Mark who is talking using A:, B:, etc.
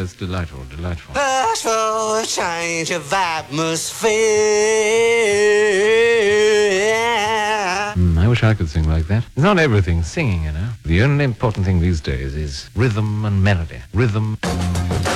A: it's delightful, delightful.
B: Ask for a change of atmosphere.
A: I wish I could sing like that. It's not everything singing, you know. The only important thing these days is rhythm and melody. Rhythm.